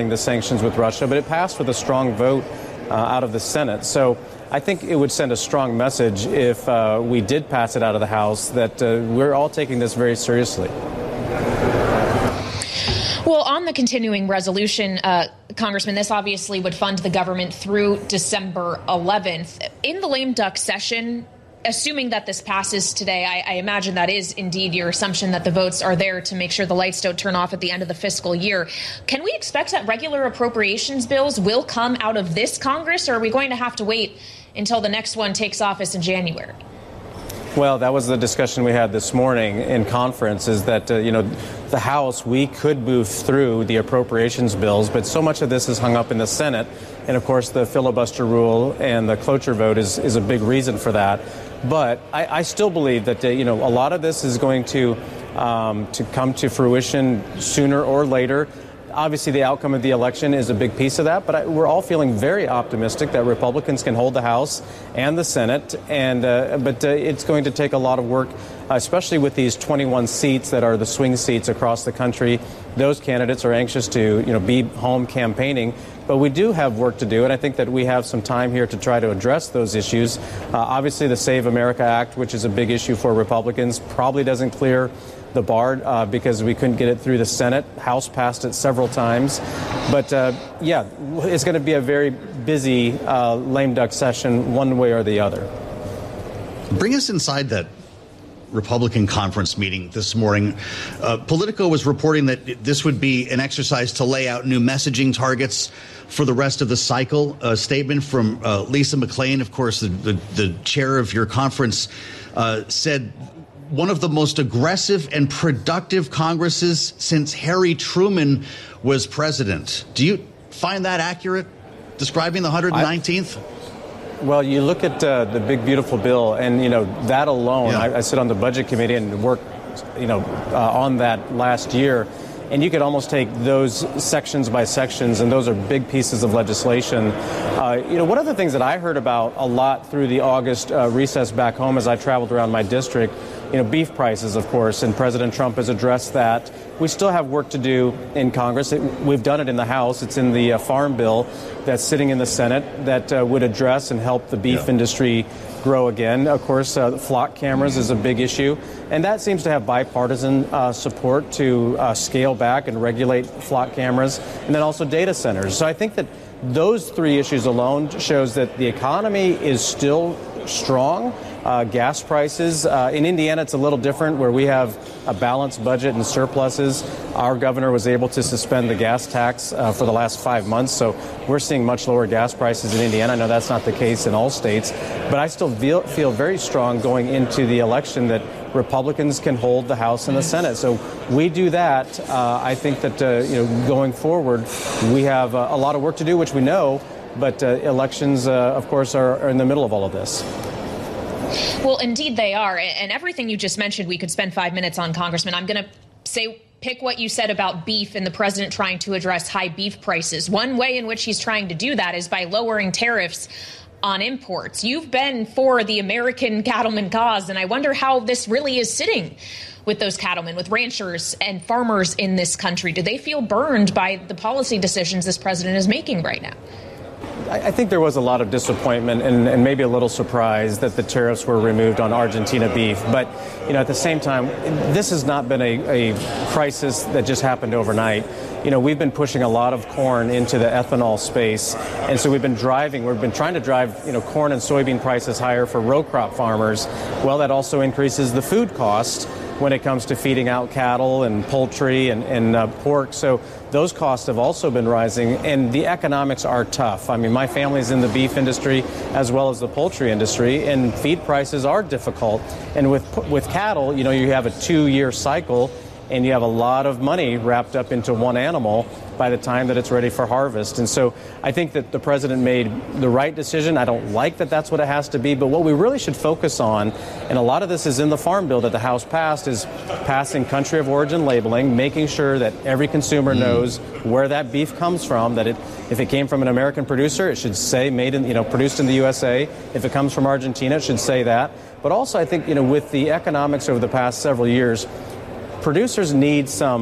the sanctions with Russia, but it passed with a strong vote out of the Senate. So I think it would send a strong message if we did pass it out of the House that we're all taking this very seriously. Well, on the continuing resolution, Congressman, this obviously would fund the government through December 11th. In the lame duck session, assuming that this passes today, I imagine that is indeed your assumption that the votes are there to make sure the lights don't turn off at the end of the fiscal year. Can we expect that regular appropriations bills will come out of this Congress, or are we going to have to wait until the next one takes office in January? Well, that was the discussion we had this morning in conference, is that, the House, we could move through the appropriations bills, but so much of this is hung up in the Senate. And, of course, the filibuster rule and the cloture vote is a big reason for that. But I still believe that, a lot of this is going to come to fruition sooner or later. Obviously, the outcome of the election is a big piece of that, but we're all feeling very optimistic that Republicans can hold the House and the Senate. But it's going to take a lot of work, especially with these 21 seats that are the swing seats across the country. Those candidates are anxious to, be home campaigning. But we do have work to do, and I think that we have some time here to try to address those issues. Obviously, the Save America Act, which is a big issue for Republicans, probably doesn't clear the bar because we couldn't get it through the Senate. House passed it several times. But, it's going to be a very busy lame duck session one way or the other. Bring us inside that Republican conference meeting this morning. Politico was reporting that this would be an exercise to lay out new messaging targets for the rest of the cycle. A statement from Lisa McClain, of course, the chair of your conference, said one of the most aggressive and productive Congresses since Harry Truman was president. Do you find that accurate, describing the 119th? Well, you look at the big, beautiful bill, and, that alone, I sit on the Budget Committee and worked, on that last year. And you could almost take those sections by sections, and those are big pieces of legislation. One of the things that I heard about a lot through the August recess back home as I traveled around my district, beef prices, of course, and President Trump has addressed that. We still have work to do in Congress. We've done it in the House. It's in the Farm Bill that's sitting in the Senate that would address and help the beef industry grow again. Of course, flock cameras is a big issue, and that seems to have bipartisan support to scale back and regulate flock cameras, and then also data centers. So I think that those three issues alone shows that the economy is still strong. Gas prices. In Indiana, it's a little different, where we have a balanced budget and surpluses. Our governor was able to suspend the gas tax for the last 5 months, so we're seeing much lower gas prices in Indiana. I know that's not the case in all states, but I still feel very strong going into the election that Republicans can hold the House and the Senate. So we do that. I think that going forward, we have a lot of work to do, which we know, but elections, of course, are in the middle of all of this. Well, indeed they are. And everything you just mentioned, we could spend 5 minutes on, Congressman. I'm going to say, pick what you said about beef and the president trying to address high beef prices. One way in which he's trying to do that is by lowering tariffs on imports. You've been for the American cattleman cause, and I wonder how this really is sitting with those cattlemen, with ranchers and farmers in this country. Do they feel burned by the policy decisions this president is making right now? I think there was a lot of disappointment and maybe a little surprise that the tariffs were removed on Argentina beef. But, at the same time, this has not been a crisis that just happened overnight. We've been pushing a lot of corn into the ethanol space. And so we've been trying to drive, corn and soybean prices higher for row crop farmers. Well, that also increases the food cost when it comes to feeding out cattle and poultry and pork. So those costs have also been rising, and the economics are tough. I mean, my family's in the beef industry as well as the poultry industry, and feed prices are difficult. And with cattle, you have a 2-year cycle, and you have a lot of money wrapped up into one animal by the time that it's ready for harvest. And so I think that the president made the right decision. I don't like that that's what it has to be, but what we really should focus on, and a lot of this is in the Farm Bill that the House passed, is passing country of origin labeling, making sure that every consumer knows where that beef comes from, that if it came from an American producer, it should say produced in the USA. If it comes from Argentina, it should say that. But also I think, with the economics over the past several years, producers need some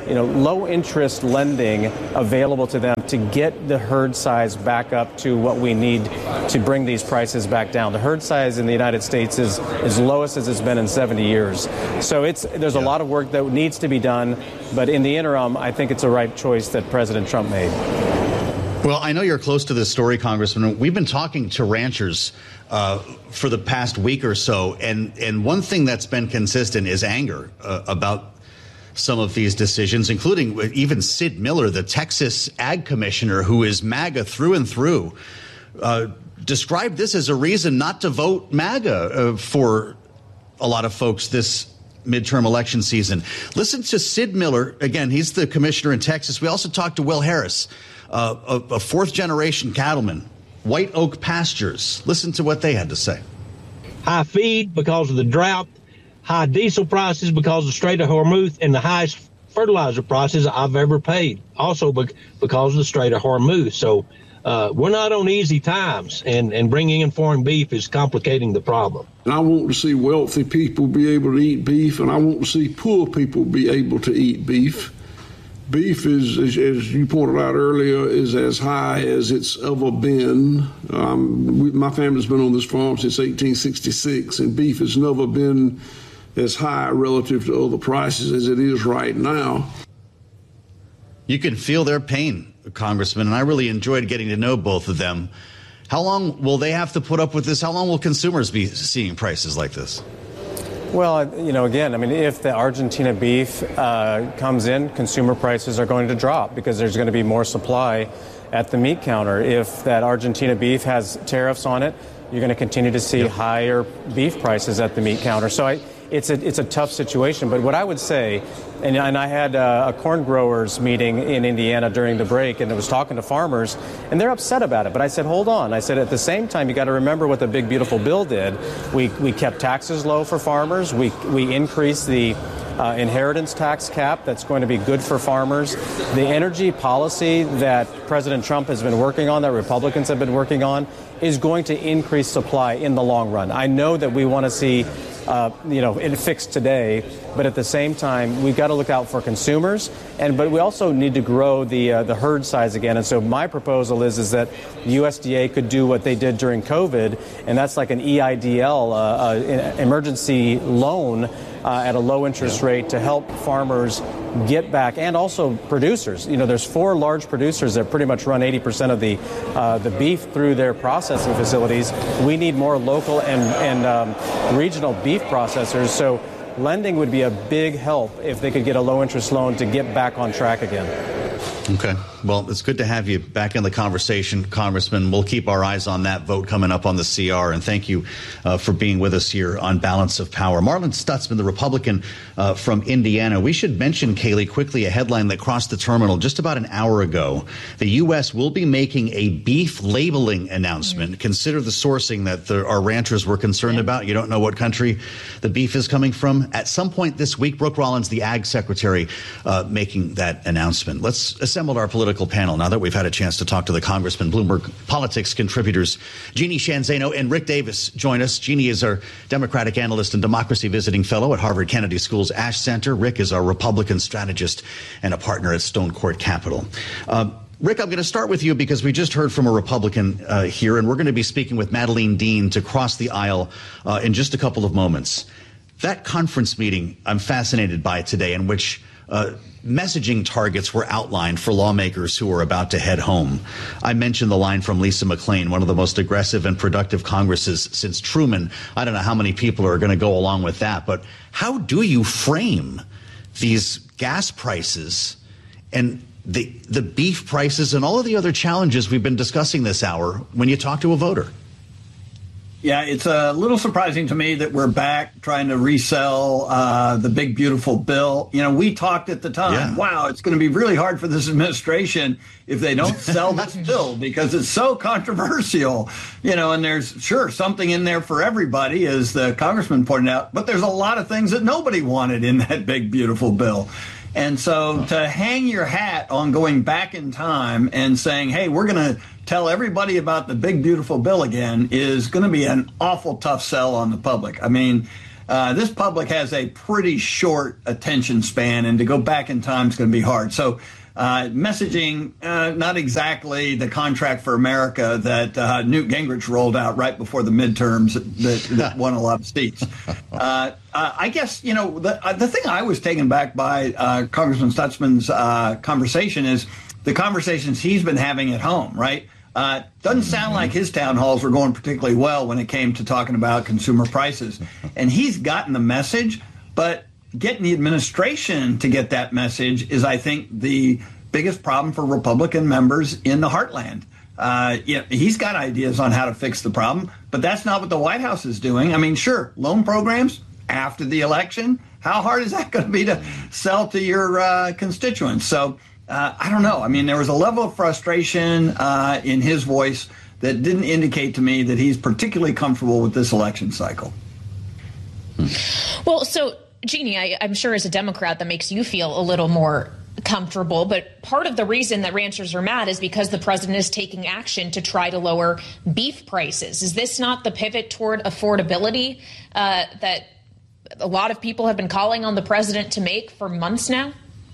low interest lending available to them to get the herd size back up to what we need to bring these prices back down. The herd size in the United States is as lowest as it's been in 70 years. So there's a lot of work that needs to be done. But in the interim, I think it's a right choice that President Trump made. Well, I know you're close to this story, Congressman. We've been talking to ranchers for the past week or so, and one thing that's been consistent is anger about some of these decisions, including even Sid Miller, the Texas Ag Commissioner, who is MAGA through and through, described this as a reason not to vote MAGA for a lot of folks this midterm election season. Listen to Sid Miller. Again, he's the commissioner in Texas. We also talked to Will Harris, a fourth-generation cattleman, White Oak Pastures. Listen to what they had to say. High feed because of the drought, high diesel prices because of the Strait of Hormuz, and the highest fertilizer prices I've ever paid, also because of the Strait of Hormuz. So we're not on easy times, and bringing in foreign beef is complicating the problem. And I want to see wealthy people be able to eat beef, and I want to see poor people be able to eat beef. Beef is, as you pointed out earlier, is as high as it's ever been. My family's been on this farm since 1866, and beef has never been as high relative to other prices as it is right now. You can feel their pain, Congressman, and I really enjoyed getting to know both of them. How long will they have to put up with this? How long will consumers be seeing prices like this? Well, again, if the Argentina beef comes in, consumer prices are going to drop because there's going to be more supply at the meat counter. If that Argentina beef has tariffs on it, you're going to continue to see higher beef prices at the meat counter. So it's a tough situation. But what I would say, and I had a corn growers meeting in Indiana during the break, and I was talking to farmers, and they're upset about it. But I said, hold on. I said, at the same time, you got to remember what the big, beautiful bill did. We kept taxes low for farmers. We increased the inheritance tax cap. That's going to be good for farmers. The energy policy that President Trump has been working on, that Republicans have been working on, is going to increase supply in the long run. I know that we want to see it fixed today, but at the same time, we've got to look out for consumers, but we also need to grow the herd size again. And so my proposal is that the USDA could do what they did during COVID, and that's like an EIDL, emergency loan at a low interest rate to help farmers get back, and also producers. There's 4 large producers that pretty much run 80% of the beef through their processing facilities. We need more local and regional beef processors. So lending would be a big help if they could get a low interest loan to get back on track again. Okay. Well, it's good to have you back in the conversation, Congressman. We'll keep our eyes on that vote coming up on the CR. And thank you for being with us here on Balance of Power. Marlin Stutzman, the Republican from Indiana. We should mention, Kaylee, quickly a headline that crossed the terminal just about an hour ago. The U.S. will be making a beef labeling announcement. Mm-hmm. Consider the sourcing that our ranchers were concerned about. You don't know what country the beef is coming from. At some point this week, Brooke Rollins, the Ag Secretary, making that announcement. Let's assemble our political panel now that we've had a chance to talk to the Congressman. Bloomberg Politics contributors Jeannie Shanzano and Rick Davis join us. Jeannie is our Democratic analyst and democracy visiting fellow at Harvard Kennedy School's Ash Center. Rick is our Republican strategist and a partner at Stone Court Capital. Rick, I'm going to start with you because we just heard from a Republican here, and we're going to be speaking with Madeleine Dean to cross the aisle in just a couple of moments. That conference meeting I'm fascinated by today, in which messaging targets were outlined for lawmakers who are about to head home. I mentioned the line from Lisa McClain, one of the most aggressive and productive Congresses since Truman. I don't know how many people are going to go along with that, but how do you frame these gas prices and the beef prices and all of the other challenges we've been discussing this hour when you talk to a voter? Yeah, it's a little surprising to me that we're back trying to resell the big, beautiful bill. We talked at the time, wow, it's going to be really hard for this administration if they don't sell this bill because it's so controversial, and there's sure something in there for everybody, as the congressman pointed out, but there's a lot of things that nobody wanted in that big, beautiful bill. And so to hang your hat on going back in time and saying, hey, we're going to tell everybody about the big, beautiful bill again is going to be an awful tough sell on the public. I mean, This public has a pretty short attention span, and to go back in time is going to be hard. So messaging, not exactly the contract for America that Newt Gingrich rolled out right before the midterms that won a lot of seats. I guess, the thing I was taken back by Congressman Stutzman's conversation is the conversations he's been having at home, right? Doesn't sound like his town halls were going particularly well when it came to talking about consumer prices. And he's gotten the message, but getting the administration to get that message is, I think, the biggest problem for Republican members in the heartland. He's got ideas on how to fix the problem, but that's not what the White House is doing. I mean, sure, loan programs after the election, how hard is that going to be to sell to your constituents? So I don't know. I mean, there was a level of frustration in his voice that didn't indicate to me that he's particularly comfortable with this election cycle. Well, so, Jeannie, I'm sure as a Democrat that makes you feel a little more comfortable, but part of the reason that ranchers are mad is because the president is taking action to try to lower beef prices. Is this not the pivot toward affordability that a lot of people have been calling on the president to make for months now?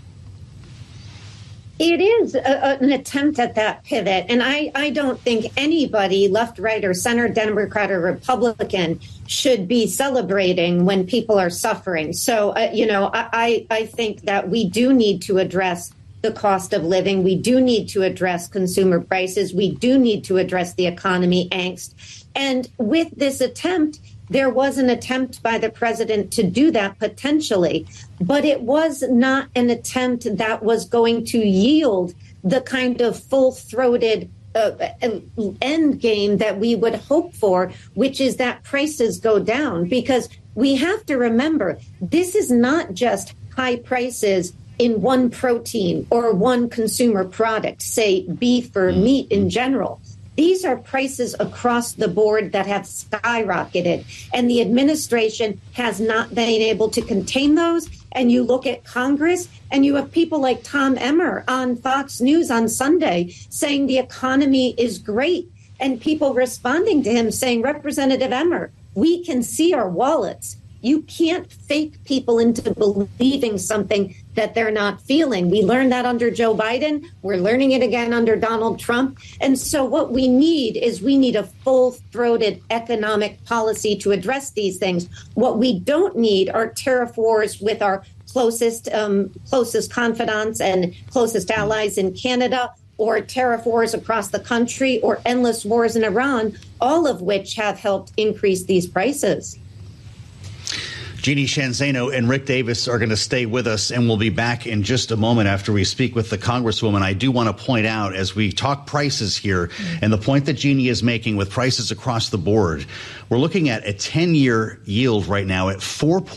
It is an attempt at that pivot. And I don't think anybody, left, right, or center, Democrat or Republican, should be celebrating when people are suffering. So, I think that we do need to address the cost of living. We do need to address consumer prices. We do need to address the economy angst. And with this attempt, there was an attempt by the president to do that potentially, but it was not an attempt that was going to yield the kind of full-throated end game that we would hope for, which is that prices go down. Because we have to remember, this is not just high prices in one protein or one consumer product, say beef or meat in general. These are prices across the board that have skyrocketed, and the administration has not been able to contain those. And you look at Congress, and you have people like Tom Emmer on Fox News on Sunday saying the economy is great, and people responding to him saying, Representative Emmer, we can see our wallets. You can't fake people into believing something that they're not feeling. We learned that under Joe Biden. We're learning it again under Donald Trump. And so what we need is a full-throated economic policy to address these things. What we don't need are tariff wars with our closest confidants and closest allies in Canada, or tariff wars across the country, or endless wars in Iran, all of which have helped increase these prices. Jeannie Sheehan Zaino and Rick Davis are going to stay with us, and we'll be back in just a moment after we speak with the Congresswoman. I do want to point out, as we talk prices here, and the point that Jeannie is making with prices across the board, we're looking at a 10-year yield right now at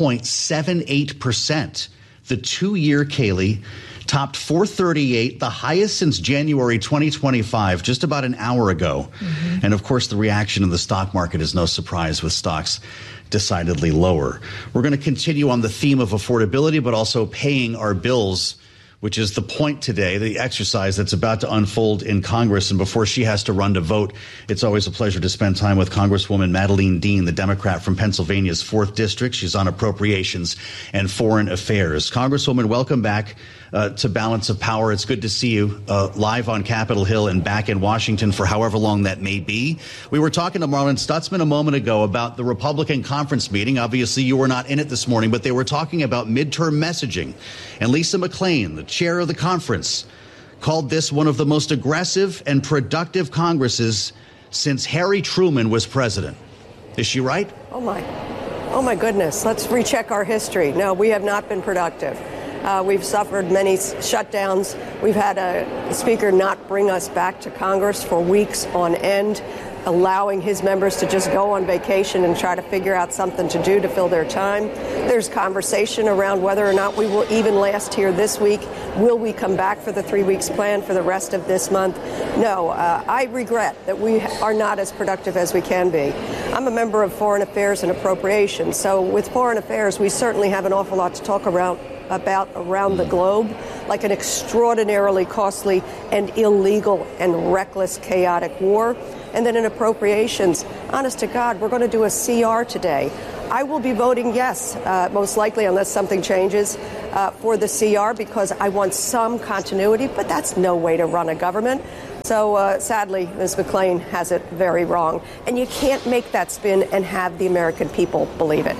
4.78%. The 2-year, Kaylee, topped 438, the highest since January 2025, just about an hour ago. Mm-hmm. And, of course, the reaction in the stock market is no surprise, with stocks decidedly lower. We're going to continue on the theme of affordability, but also paying our bills, which is the point today, the exercise that's about to unfold in Congress. And before she has to run to vote, it's always a pleasure to spend time with Congresswoman Madeleine Dean, the Democrat from Pennsylvania's 4th District. She's on Appropriations and Foreign Affairs. Congresswoman, welcome back to Balance of Power. It's good to see you live on Capitol Hill and back in Washington for however long that may be. We were talking to Marlin Stutzman a moment ago about the Republican conference meeting. Obviously, you were not in it this morning, but they were talking about midterm messaging. And Lisa McClain, the chair of the conference, called this one of the most aggressive and productive Congresses since Harry Truman was president. Is she right? Oh my goodness. Let's recheck our history. No, we have not been productive. We've suffered many shutdowns. We've had a speaker not bring us back to Congress for weeks on end, allowing his members to just go on vacation and try to figure out something to do to fill their time. There's conversation around whether or not we will even last here this week. Will we come back for the 3 weeks plan for the rest of this month? No, I regret that we are not as productive as we can be. I'm a member of Foreign Affairs and Appropriations. So with Foreign Affairs, we certainly have an awful lot to talk about around the globe, like an extraordinarily costly and illegal and reckless, chaotic war. And then in Appropriations, honest to God, we're going to do a CR today I will be voting yes, most likely, unless something changes, for the CR, because I want some continuity, but that's no way to run a government. So sadly, Ms. McClain has it very wrong. And you can't make that spin and have the American people believe it.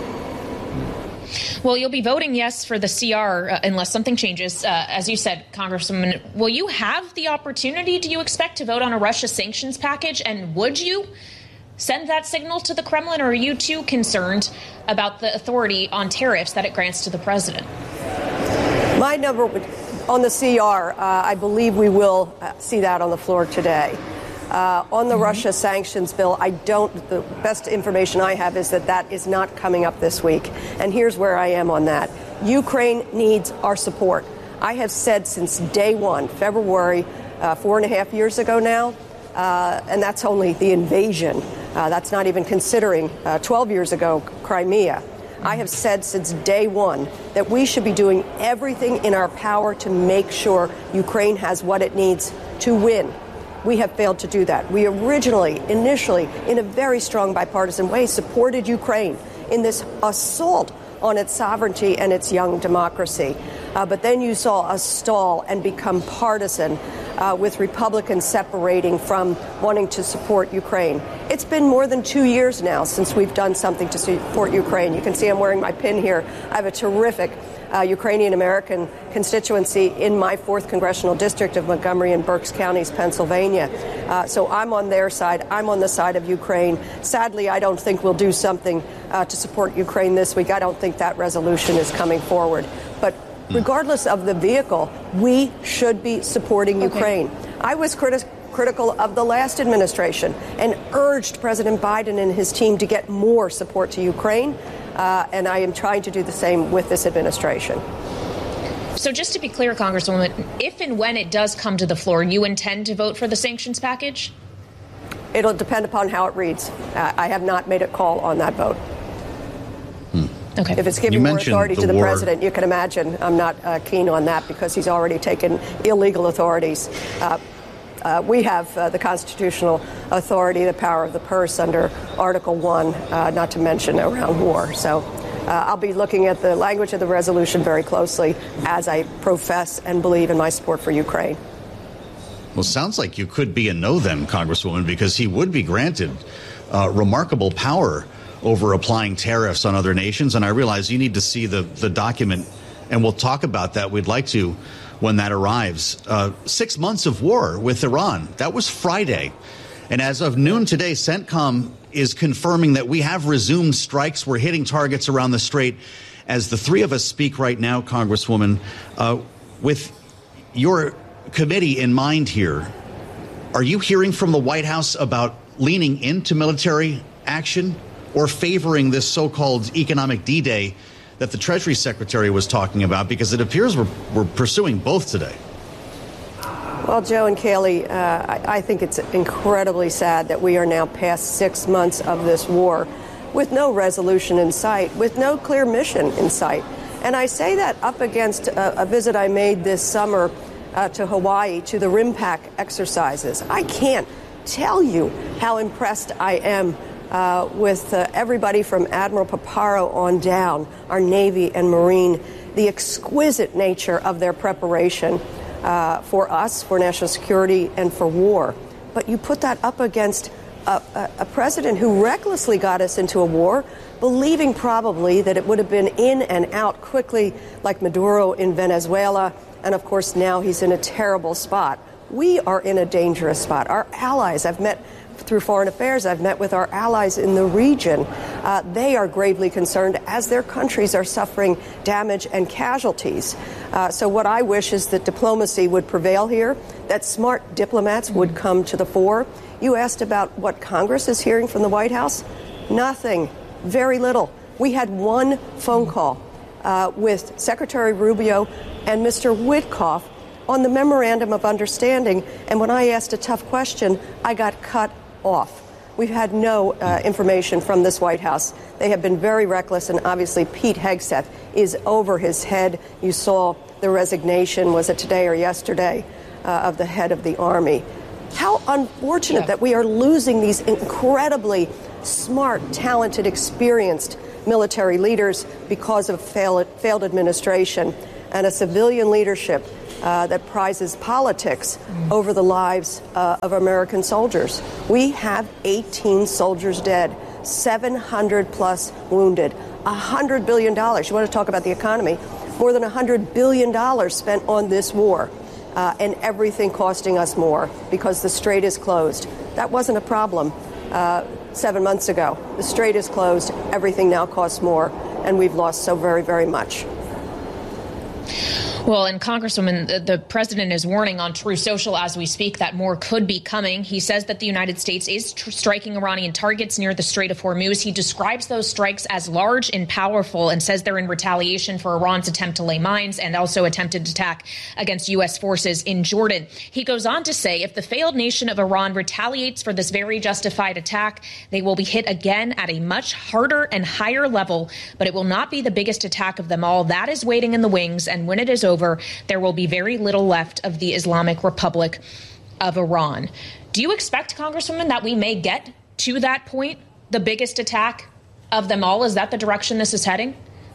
Well, you'll be voting yes for the CR unless something changes. As you said, Congresswoman, will you have the opportunity, do you expect, to vote on a Russia sanctions package? And would you send that signal to the Kremlin, or are you too concerned about the authority on tariffs that it grants to the president? My number on the CR, I believe we will see that on the floor today. On the Russia sanctions bill, the best information I have is that is not coming up this week. And here's where I am on that. Ukraine needs our support. I have said since day one, February, 4.5 years ago now, and that's only the invasion. That's not even considering 12 years ago, Crimea. I have said since day one that we should be doing everything in our power to make sure Ukraine has what it needs to win. We have failed to do that. We initially, in a very strong bipartisan way, supported Ukraine in this assault on its sovereignty and its young democracy. But then you saw us stall and become partisan, with Republicans separating from wanting to support Ukraine. It's been more than 2 years now since we've done something to support Ukraine. You can see I'm wearing my pin here. I have a terrific Ukrainian-American constituency in my 4th congressional district of Montgomery and Berks counties, Pennsylvania. So I'm on their side. I'm on the side of Ukraine. Sadly, I don't think we'll do something to support Ukraine this week. I don't think that resolution is coming forward. But regardless of the vehicle, we should be supporting Ukraine. I was critical of the last administration and urged President Biden and his team to get more support to Ukraine. And I am trying to do the same with this administration. So just to be clear, Congresswoman, if and when it does come to the floor, you intend to vote for the sanctions package? It'll depend upon how it reads. I have not made a call on that vote. Okay. If it's giving more authority to the president, you can imagine I'm not keen on that because he's already taken illegal authorities. We have the constitutional authority, the power of the purse under Article 1, not to mention around war. So I'll be looking at the language of the resolution very closely as I profess and believe in my support for Ukraine. Well, sounds like you could be a no then, Congresswoman, because he would be granted remarkable power over applying tariffs on other nations. And I realize you need to see the document, and we'll talk about that. We'd like to when that arrives. 6 months of war with Iran. That was Friday. And as of noon today, CENTCOM is confirming that we have resumed strikes. We're hitting targets around the Strait. As the three of us speak right now, Congresswoman, with your committee in mind here, are you hearing from the White House about leaning into military action or favoring this so-called economic D-Day that the Treasury Secretary was talking about? Because it appears we're pursuing both today. Well, Joe and Kayleigh, I think it's incredibly sad that we are now past 6 months of this war with no resolution in sight, with no clear mission in sight. And I say that up against a visit I made this summer to Hawaii, to the RIMPAC exercises. I can't tell you how impressed I am with everybody from Admiral Paparo on down, our Navy and Marine, the exquisite nature of their preparation for us, for national security, and for war. But you put that up against a president who recklessly got us into a war, believing probably that it would have been in and out quickly, like Maduro in Venezuela. And of course, now he's in a terrible spot. We are in a dangerous spot. Our allies, I've met through Foreign Affairs, I've met with our allies in the region. They are gravely concerned as their countries are suffering damage and casualties. So what I wish is that diplomacy would prevail here, that smart diplomats would come to the fore. You asked about what Congress is hearing from the White House. Nothing. Very little. We had one phone call with Secretary Rubio and Mr. Witkoff on the Memorandum of Understanding, and when I asked a tough question, I got cut off. We've had no information from this White House. They have been very reckless, and obviously Pete Hegseth is over his head. You saw the resignation, was it today or yesterday, of the head of the Army. How unfortunate that we are losing these incredibly smart, talented, experienced military leaders because of failed administration and a civilian leadership that prizes politics over the lives of American soldiers. We have 18 soldiers dead, 700 plus wounded, $100 billion. You want to talk about the economy? More than $100 billion spent on this war, and everything costing us more because the strait is closed. That wasn't a problem 7 months ago. The strait is closed. Everything now costs more, and we've lost so very, very much. Well, and Congresswoman, the president is warning on Truth Social as we speak that more could be coming. He says that the United States is striking Iranian targets near the Strait of Hormuz. He describes those strikes as large and powerful and says they're in retaliation for Iran's attempt to lay mines and also attempted attack against U.S. forces in Jordan. He goes on to say if the failed nation of Iran retaliates for this very justified attack, they will be hit again at a much harder and higher level, but it will not be the biggest attack of them all. That is waiting in the wings, and when it is over, there will be very little left of the Islamic Republic of Iran. Do you expect, Congresswoman, that we may get to that point, the biggest attack of them all? Is that the direction this is heading?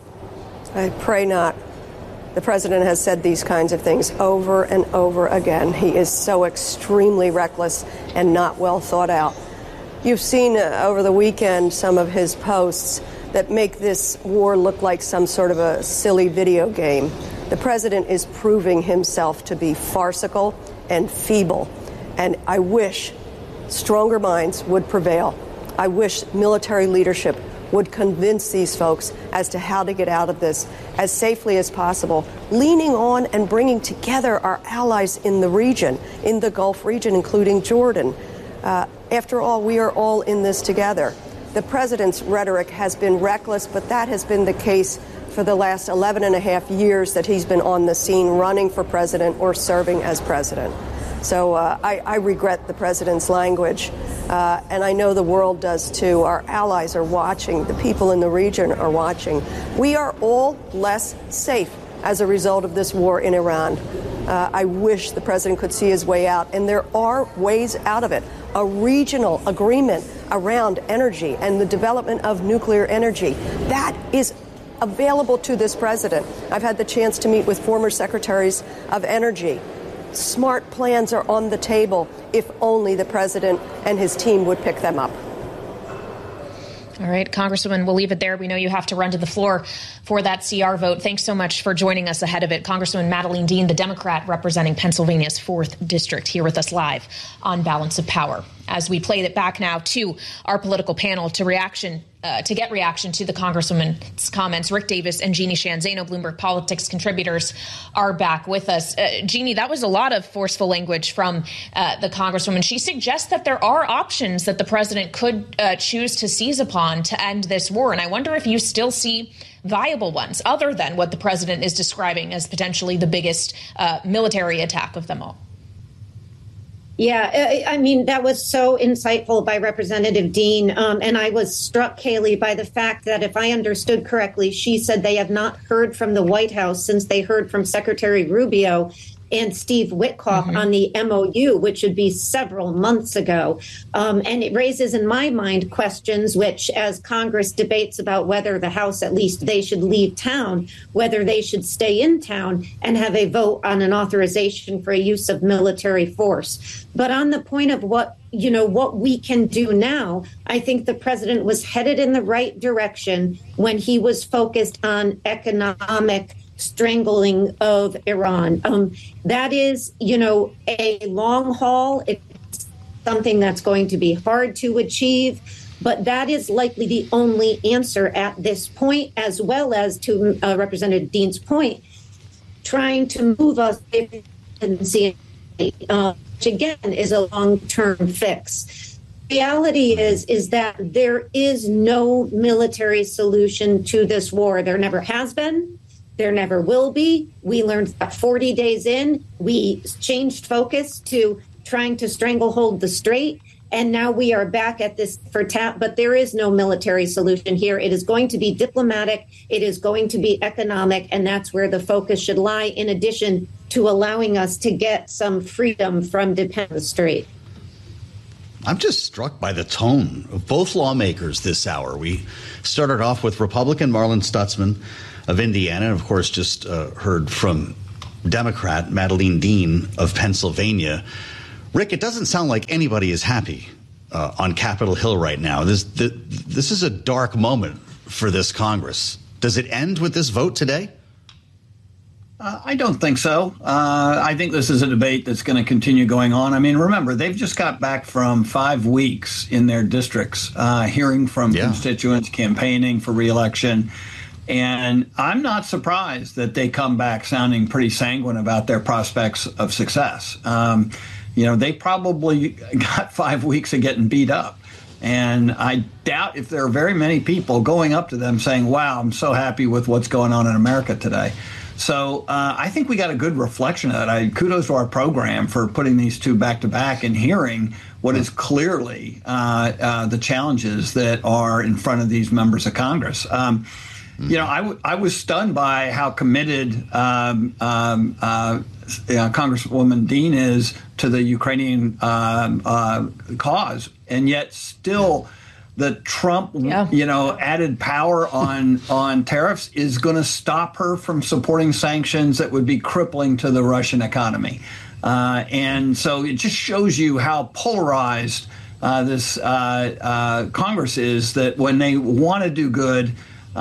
I pray not. The president has said these kinds of things over and over again. He is so extremely reckless and not well thought out. You've seen over the weekend some of his posts that make this war look like some sort of a silly video game. The president is proving himself to be farcical and feeble, and I wish stronger minds would prevail. I wish military leadership would convince these folks as to how to get out of this as safely as possible, leaning on and bringing together our allies in the region, in the Gulf region, including Jordan. After all, we are all in this together. The president's rhetoric has been reckless, but that has been the case for the last 11 and a half years that he's been on the scene running for president or serving as president. So I regret the president's language, and I know the world does too. Our allies are watching. The people in the region are watching. We are all less safe as a result of this war in Iran. I wish the president could see his way out, and there are ways out of it. A regional agreement around energy and the development of nuclear energy, that is available to this president. I've had the chance to meet with former secretaries of energy. Smart plans are on the table if only the president and his team would pick them up. All right, Congresswoman, we'll leave it there. We know you have to run to the floor for that CR vote. Thanks so much for joining us ahead of it. Congresswoman Madeleine Dean, the Democrat representing Pennsylvania's 4th District, here with us live on Balance of Power. As we play it back now to our political panel to get reaction to the Congresswoman's comments, Rick Davis and Jeannie Sheehan Zaino, Bloomberg Politics contributors, are back with us. Jeannie, that was a lot of forceful language from the Congresswoman. She suggests that there are options that the president could choose to seize upon to end this war. And I wonder if you still see viable ones other than what the president is describing as potentially the biggest military attack of them all. Yeah, I mean, that was so insightful by Representative Dean. And I was struck, Kayleigh, by the fact that if I understood correctly, she said they have not heard from the White House since they heard from Secretary Rubio and Steve Witkoff on the MOU, which would be several months ago. And it raises in my mind questions which, as Congress debates about whether the House, at least they should leave town, whether they should stay in town and have a vote on an authorization for a use of military force. But on the point of what we can do now, I think the president was headed in the right direction when he was focused on economic strangling of Iran. That is, a long haul. It's something that's going to be hard to achieve, but that is likely the only answer at this point, as well as to Representative Dean's point, trying to move us, which again is a long-term fix. Reality is that there is no military solution to this war. There never has been. There never will be. We learned that 40 days in, we changed focus to trying to stranglehold the strait. And now we are back at this for tap. But there is no military solution here. It is going to be diplomatic. It is going to be economic. And that's where the focus should lie, in addition to allowing us to get some freedom from dependence on the strait. I'm just struck by the tone of both lawmakers this hour. We started off with Republican Marlin Stutzman of Indiana, and of course just heard from Democrat Madeleine Dean of Pennsylvania. Rick, it doesn't sound like anybody is happy on Capitol Hill right now. This is a dark moment for this Congress. Does it end with this vote today? I don't think so. I think this is a debate that's going to continue going on. I mean, remember, they've just got back from 5 weeks in their districts, hearing from constituents, campaigning for re-election. And I'm not surprised that they come back sounding pretty sanguine about their prospects of success. They probably got 5 weeks of getting beat up. And I doubt if there are very many people going up to them saying, wow, I'm so happy with what's going on in America today. So I think we got a good reflection of that. Kudos to our program for putting these two back to back and hearing what is clearly the challenges that are in front of these members of Congress. I was stunned by how committed Congresswoman Dean is to the Ukrainian cause, and yet still the Trump, added power on tariffs is going to stop her from supporting sanctions that would be crippling to the Russian economy. And so it just shows you how polarized this Congress is, that when they want to do good,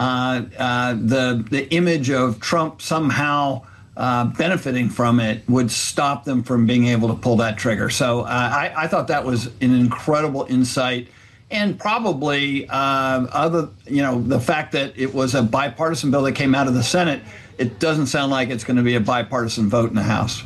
the image of Trump somehow benefiting from it would stop them from being able to pull that trigger. So I thought that was an incredible insight. And probably the fact that it was a bipartisan bill that came out of the Senate, it doesn't sound like it's going to be a bipartisan vote in the House.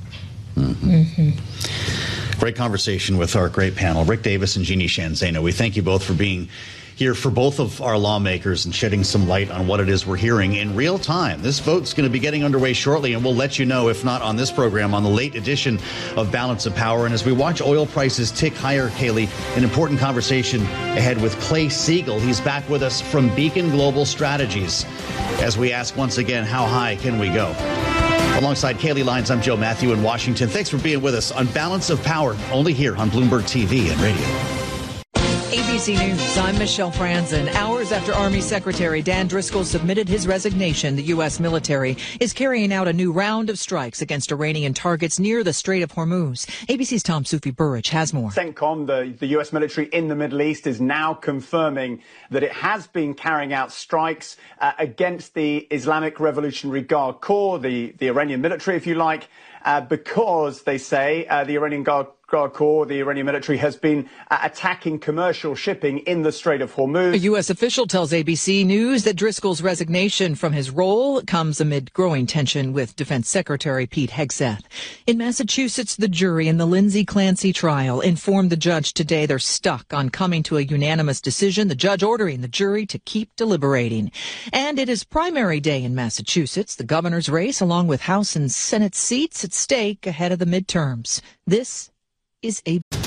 Great conversation with our great panel, Rick Davis and Jeannie Sheehan Zaino. We thank you both for being here for both of our lawmakers and shedding some light on what it is we're hearing in real time. This vote's going to be getting underway shortly, and we'll let you know, if not on this program, on the late edition of Balance of Power. And as we watch oil prices tick higher, Kaylee, an important conversation ahead with Clay Siegel. He's back with us from Beacon Global Strategies as we ask once again, how high can we go? Alongside Kaylee Lyons, I'm Joe Matthew in Washington. Thanks for being with us on Balance of Power, only here on Bloomberg TV and radio. ABC News, I'm Michelle Franzen. Hours after Army Secretary Dan Driscoll submitted his resignation, the U.S. military is carrying out a new round of strikes against Iranian targets near the Strait of Hormuz. ABC's Tom Sufi Burrich has more. CENTCOM, the U.S. military in the Middle East, is now confirming that it has been carrying out strikes against the Islamic Revolutionary Guard Corps, the Iranian military, if you like, because they say the Iranian Guard Corps, the Iranian military, has been attacking commercial shipping in the Strait of Hormuz. A U.S. official tells ABC News that Driscoll's resignation from his role comes amid growing tension with Defense Secretary Pete Hegseth. In Massachusetts, the jury in the Lindsay Clancy trial informed the judge today they're stuck on coming to a unanimous decision, the judge ordering the jury to keep deliberating. And it is primary day in Massachusetts, the governor's race, along with House and Senate seats at stake ahead of the midterms. This is ABC.